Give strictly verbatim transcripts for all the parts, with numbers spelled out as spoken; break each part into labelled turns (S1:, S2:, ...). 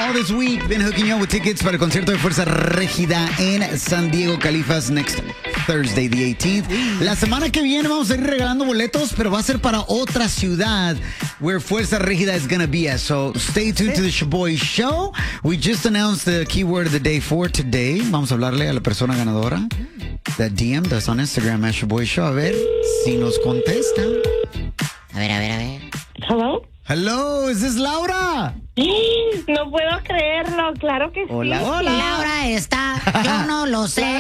S1: all this week. Been hooking you up with tickets para el concierto de Fuerza Régida en San Diego, Califas, next Thursday, the eighteenth. La semana que viene vamos a ir regalando boletos, pero va a ser para otra ciudad where Fuerza Régida is going to be at. So stay tuned to the Shoboy Show. We just announced the keyword of the day for today. Vamos a hablarle a la persona ganadora that D M'd us on Instagram at Shoboy Show. A ver si nos contesta.
S2: A ver, a ver, a ver.
S3: Hello.
S1: Hello, is this Laura?
S3: No puedo creerlo, claro que
S1: Hola,
S3: sí.
S1: hola.
S2: Laura está, yo no lo sé.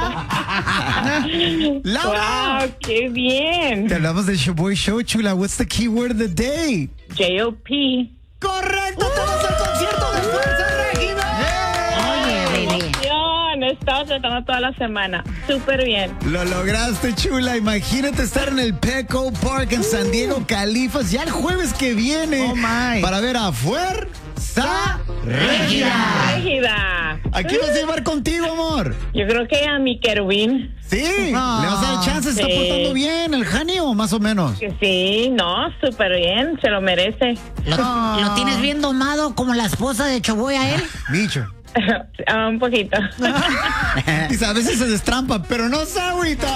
S1: Laura.
S3: Wow, qué bien.
S1: Te hablamos del Shoboy Show, chula. What's the keyword of the day?
S3: J O P.
S1: ¡Correcto! ¡Estamos al concierto de Fuerza Régida!
S2: Oye, baby.
S3: Emoción. He estado tratando toda la semana. Súper bien.
S1: Lo lograste, chula. Imagínate estar en el Petco Park en San Diego, Califas, ya el jueves que viene.
S4: Oh, my.
S1: Para ver a Fuerza
S2: Régida.
S3: Régida.
S1: ¿A quién vas a llevar contigo, amor?
S3: Yo creo que a mi querubín.
S1: Sí,
S4: Ah.
S1: le vas a dar chance. ¿Se está
S3: Sí.
S1: portando bien el Jani o más o menos?
S3: Que sí, no, súper bien. Se lo merece.
S2: ¿Lo,
S4: Ah.
S2: lo tienes bien domado como la esposa de Choboy a él?
S1: Bicho.
S3: Ah, un poquito.
S1: Dice, a veces se destrampa, pero no se agüita.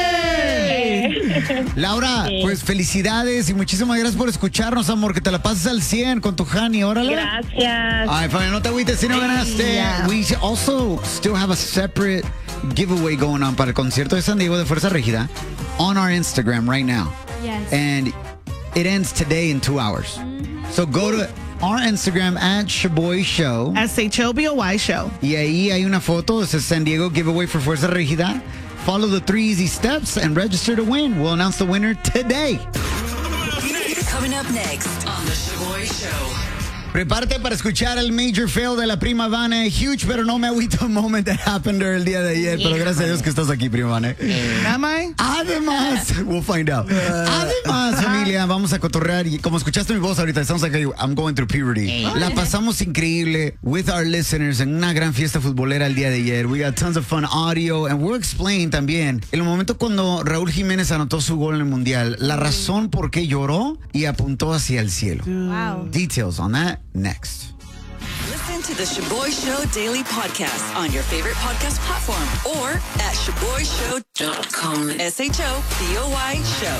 S1: ¡Ey! Laura,
S3: Sí.
S1: pues felicidades y muchísimas gracias por escucharnos, amor. Que te la pases al cien con tu Jani, órale.
S3: Gracias.
S1: Ay, Fabián, no te agüites si no ganaste.
S4: Yeah.
S1: We also still have a separate giveaway going on para el concierto de San Diego de Fuerza Régida on our Instagram right now.
S5: Yes.
S1: And it ends today in two hours. So go to our Instagram at Shoboy Show.
S4: S H O B O Y Show.
S1: Y ahí hay una foto. This is San Diego giveaway for Fuerza Régida. Follow the three easy steps and register to win. We'll announce the winner today.
S6: Coming up next on The Shoboy Show.
S1: Prepárate para escuchar el major fail de la prima Vane. Huge, pero no me agüito moment that happened there el día de ayer. Pero gracias a Dios que estás aquí, prima Vane.
S4: Am I?
S1: Además, we'll find out. Además, familia, vamos a cotorrear. Y como escuchaste mi voz ahorita, it sounds like I'm going through puberty. La pasamos increíble with our listeners en una gran fiesta futbolera el día de ayer. We got tons of fun audio and we'll explain también el momento cuando Raúl Jiménez anotó su gol en el Mundial, la razón por qué lloró y apuntó hacia el cielo.
S5: Wow.
S1: Details on that next.
S6: Listen to The Shoboy Show Daily Podcast on your favorite podcast platform or at shoboy show dot com. S H O B O Y Show.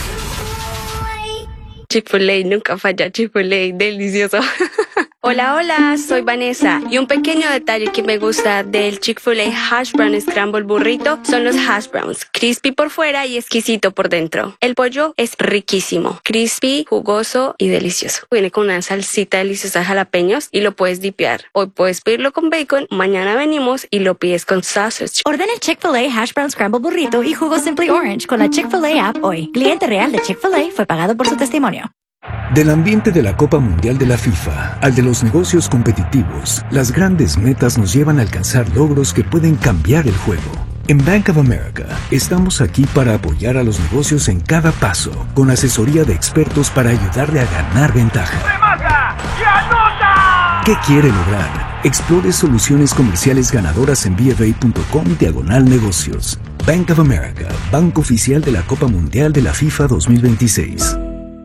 S7: Chick-fil-A, nunca falla Chick-fil-A, delicioso. Hola, hola, soy Vanessa y un pequeño detalle que me gusta del Chick-fil-A Hash Brown Scramble Burrito son los hash browns, crispy por fuera y exquisito por dentro. El pollo es riquísimo, crispy, jugoso y delicioso. Viene con una salsita deliciosa de jalapeños y lo puedes dipear. Hoy puedes pedirlo con bacon, mañana venimos y lo pides con sausage.
S8: Ordena el Chick-fil-A Hash Brown Scramble Burrito y jugo Simply Orange con la Chick-fil-A app hoy. Cliente real de Chick-fil-A fue pagado por su testimonio.
S9: Del ambiente de la Copa Mundial de la FIFA al de los negocios competitivos, las grandes metas nos llevan a alcanzar logros que pueden cambiar el juego. En Bank of America, estamos aquí para apoyar a los negocios en cada paso, con asesoría de expertos para ayudarle a ganar ventaja.
S10: ¡Remata! ¡Y anota!
S9: ¿Qué quiere lograr? Explore soluciones comerciales ganadoras en b f a punto com diagonal negocios. Bank of America, banco oficial de la Copa Mundial de la FIFA dos mil veintiséis.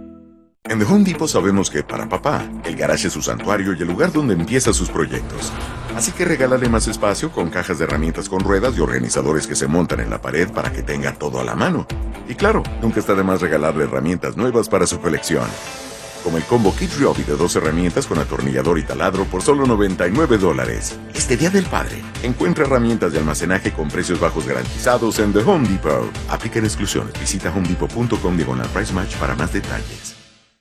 S11: En The Home Depot sabemos que para papá, el garage es su santuario y el lugar donde empieza sus proyectos. Así que regálale más espacio con cajas de herramientas con ruedas y organizadores que se montan en la pared para que tenga todo a la mano. Y claro, nunca está de más regalarle herramientas nuevas para su colección. Como el combo Kit Ryobi de dos herramientas con atornillador y taladro por solo noventa y nueve dólares. Este Día del Padre, encuentra herramientas de almacenaje con precios bajos garantizados en The Home Depot. Aplican exclusiones. Visita homedepot punto com diagonal price match para más detalles.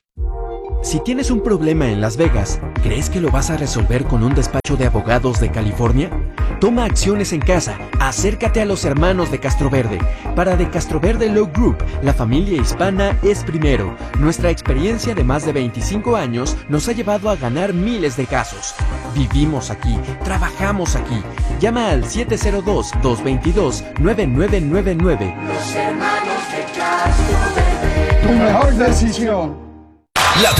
S12: Si tienes un problema en Las Vegas, ¿crees que lo vas a resolver con un despacho de abogados de California? Toma acciones en casa, acércate a los hermanos de Castroverde. Para The Castroverde Law Group, la familia hispana es primero. Nuestra experiencia de más de veinticinco años nos ha llevado a ganar miles de casos. Vivimos aquí, trabajamos aquí. Llama al siete cero dos, dos dos dos, nueve nueve nueve nueve.
S10: Los hermanos de Castroverde. Tu mejor decisión.